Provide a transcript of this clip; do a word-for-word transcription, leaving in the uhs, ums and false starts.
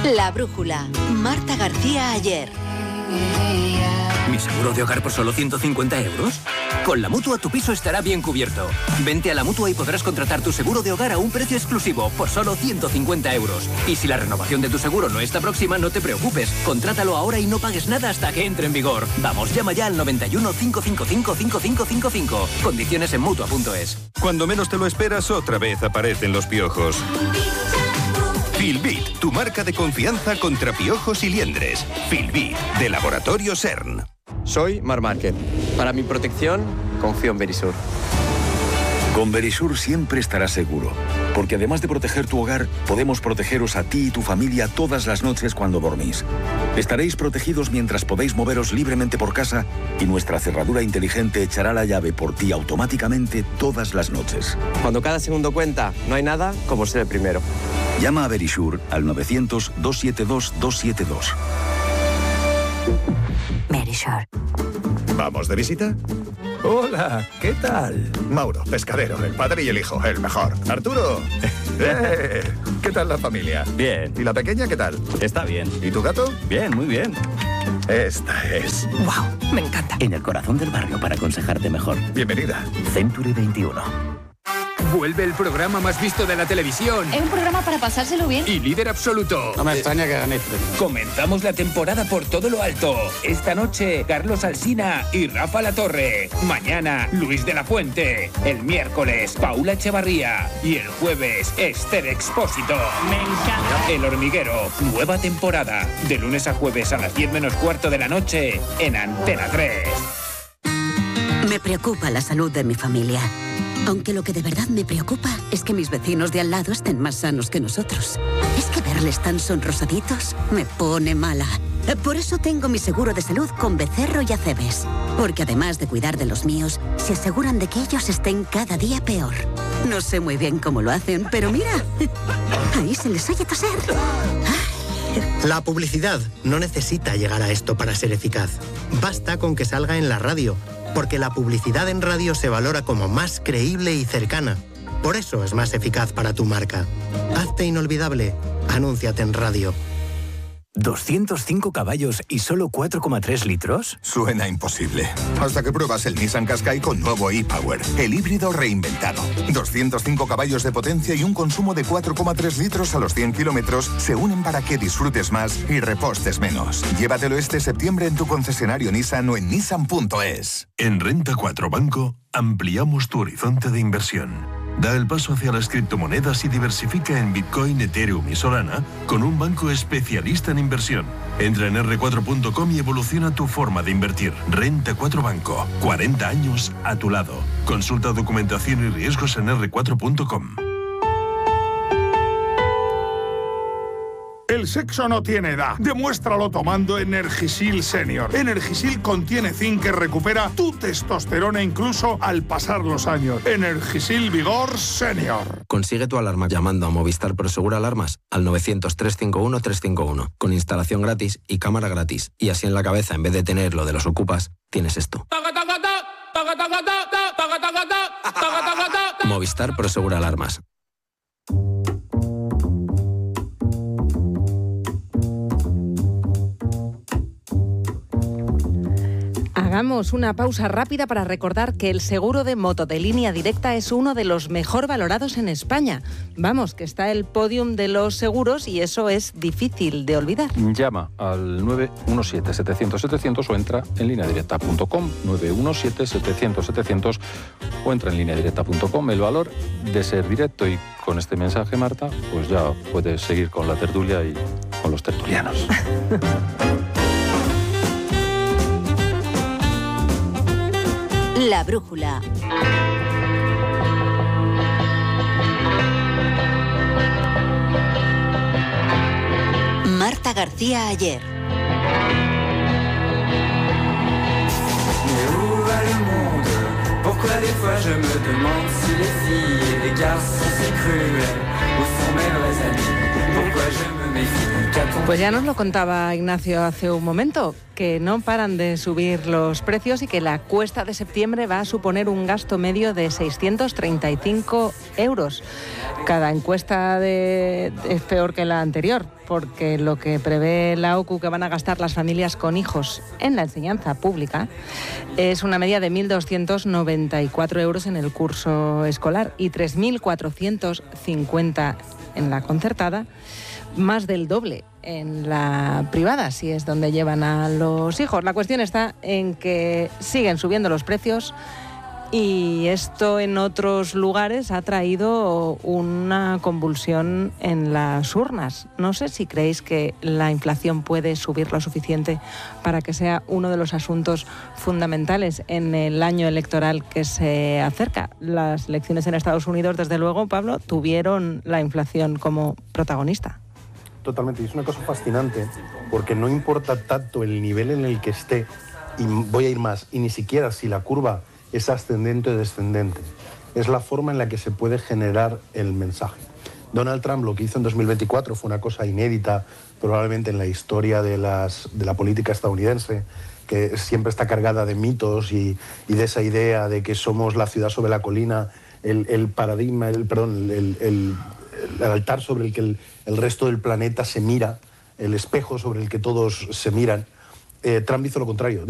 La brújula. Marta García Ayer. ¿Mi seguro de hogar por solo ciento cincuenta euros? Con la Mutua tu piso estará bien cubierto. Vente a la Mutua y podrás contratar tu seguro de hogar a un precio exclusivo por solo ciento cincuenta euros. Y si la renovación de tu seguro no está próxima, no te preocupes. Contrátalo ahora y no pagues nada hasta que entre en vigor. Vamos, llama ya al noventa y uno, cinco cinco cinco, cinco cinco cinco cinco. Condiciones en Mutua punto es. Cuando menos te lo esperas, otra vez aparecen los piojos. Filbit, tu marca de confianza contra piojos y liendres. Filbit, de Laboratorio CERN. Soy Mar Márquez. Para mi protección, confío en Verisur. Con Verisur siempre estarás seguro, porque además de proteger tu hogar, podemos protegeros a ti y tu familia todas las noches cuando dormís. Estaréis protegidos mientras podéis moveros libremente por casa y nuestra cerradura inteligente echará la llave por ti automáticamente todas las noches. Cuando cada segundo cuenta, no hay nada como ser el primero. Llama a Verisur al novecientos, doscientos setenta y dos, doscientos setenta y dos. Verisur. ¿Vamos de visita? Hola, ¿qué tal? Mauro, pescadero, el padre y el hijo, el mejor. Arturo. ¡Eh! ¿Qué tal la familia? Bien. ¿Y la pequeña qué tal? Está bien. ¿Y tu gato? Bien, muy bien. Esta es... ¡Wow! Me encanta. En el corazón del barrio para aconsejarte mejor. Bienvenida. Century veintiuno. Vuelve el programa más visto de la televisión. Es un programa para pasárselo bien. Y líder absoluto. No me extraña que gane. Comenzamos la temporada por todo lo alto. Esta noche, Carlos Alsina y Rafa Latorre. Mañana, Luis de la Fuente. El miércoles, Paula Echevarría. Y el jueves, Esther Expósito. Me encanta. El Hormiguero. Nueva temporada. De lunes a jueves a las diez menos cuarto de la noche en Antena tres. Me preocupa la salud de mi familia. Aunque lo que de verdad me preocupa es que mis vecinos de al lado estén más sanos que nosotros. Es que verles tan sonrosaditos me pone mala. Por eso tengo mi seguro de salud con Becerro y Acebes. Porque además de cuidar de los míos, se aseguran de que ellos estén cada día peor. No sé muy bien cómo lo hacen, pero mira, ahí se les oye toser. La publicidad no necesita llegar a esto para ser eficaz. Basta con que salga en la radio, porque la publicidad en radio se valora como más creíble y cercana. Por eso es más eficaz para tu marca. Hazte inolvidable. Anúnciate en radio. ¿doscientos cinco caballos y solo cuatro coma tres litros? Suena imposible. Hasta que pruebas el Nissan Qashqai con nuevo e-Power, el híbrido reinventado. doscientos cinco caballos de potencia y un consumo de cuatro coma tres litros a los cien kilómetros se unen para que disfrutes más y repostes menos. Llévatelo este septiembre en tu concesionario Nissan o en nissan punto es. En Renta cuatro Banco ampliamos tu horizonte de inversión. Da el paso hacia las criptomonedas y diversifica en Bitcoin, Ethereum y Solana con un banco especialista en inversión. Entra en erre cuatro punto com y evoluciona tu forma de invertir. Renta cuatro Banco. cuarenta años a tu lado. Consulta documentación y riesgos en erre cuatro punto com. El sexo no tiene edad. Demuéstralo tomando Energisil Senior. Energisil contiene zinc que recupera tu testosterona incluso al pasar los años. Energisil Vigor Senior. Consigue tu alarma llamando a Movistar Prosegur Alarmas al novecientos, trescientos cincuenta y uno, trescientos cincuenta y uno con instalación gratis y cámara gratis. Y así en la cabeza, en vez de tener lo de los ocupas, tienes esto. Movistar Prosegur Alarmas. Hagamos una pausa rápida para recordar que el seguro de moto de Línea Directa es uno de los mejor valorados en España. Vamos, que está el podium de los seguros y eso es difícil de olvidar. Llama al nueve uno siete, setecientos, setecientos o entra en línea directa punto com, nueve uno siete, setecientos, setecientos o entra en línea directa punto com. El valor de ser directo, y con este mensaje, Marta, pues ya puedes seguir con la tertulia y con los tertulianos. La brújula. Marta García Ayer. Pourquoi des fois je me demande si les filles et les garçons si cruels ou sont mes vrais amis. Pourquoi je me méfie, qu'a-t-on Pues ya nos lo contaba Ignacio hace un momento, que no paran de subir los precios y que la cuesta de septiembre va a suponer un gasto medio de seiscientos treinta y cinco euros. Cada encuesta de, es peor que la anterior, porque lo que prevé la O C U que van a gastar las familias con hijos en la enseñanza pública es una media de mil doscientos noventa y cuatro euros en el curso escolar y tres mil cuatrocientos cincuenta en la concertada, más del doble en la privada, si es donde llevan a los hijos. La cuestión está en que siguen subiendo los precios y esto en otros lugares ha traído una convulsión en las urnas. No sé si creéis que la inflación puede subir lo suficiente para que sea uno de los asuntos fundamentales en el año electoral que se acerca. Las elecciones en Estados Unidos, desde luego, Pablo, tuvieron la inflación como protagonista. Totalmente, y es una cosa fascinante, porque no importa tanto el nivel en el que esté, y voy a ir más, y ni siquiera si la curva es ascendente o descendente, es la forma en la que se puede generar el mensaje. Donald Trump lo que hizo en dos mil veinticuatro fue una cosa inédita, probablemente en la historia de, las, de la política estadounidense, que siempre está cargada de mitos y, y de esa idea de que somos la ciudad sobre la colina, el, el paradigma, el, perdón, el, el, el altar sobre el que el, el resto del planeta se mira, el espejo sobre el que todos se miran. Eh, Trump hizo lo contrario.